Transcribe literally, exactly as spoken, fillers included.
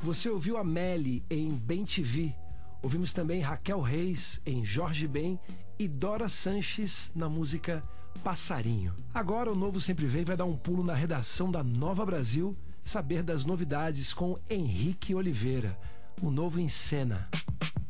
Você ouviu a Melly em Bem Te Vi. Ouvimos também Raquel Reis em Jorge Ben e Dora Sanches na música Passarinho. Agora o Novo Sempre Vem vai dar um pulo na redação da Nova Brasil, saber das novidades com Henrique Oliveira, o Novo em Cena.